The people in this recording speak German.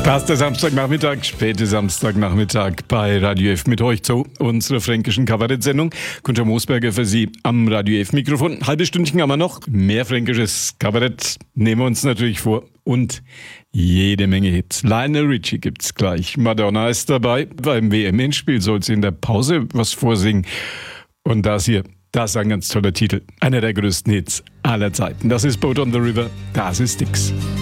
Passt Samstagnachmittag, späte Samstagnachmittag bei Radio F mit euch zu unserer fränkischen Kabarettsendung. Gunter Moosberger für Sie am Radio F Mikrofon. Halbe Stündchen haben wir noch. Mehr fränkisches Kabarett nehmen wir uns natürlich vor. Und jede Menge Hits. Lionel Richie gibt's gleich. Madonna ist dabei. Beim WM-Endspiel soll sie in der Pause was vorsingen. Und das ist ein ganz toller Titel. Einer der größten Hits aller Zeiten. Das ist Boat on the River. Das ist Dix.